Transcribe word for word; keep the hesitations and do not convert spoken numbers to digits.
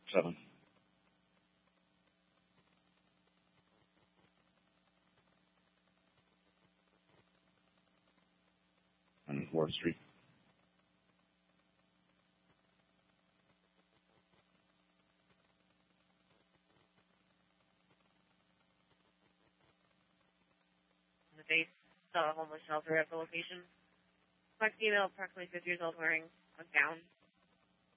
Seven. On Fourth Street. The base saw a homeless shelter at the location. Black female, approximately fifty years old, wearing a gown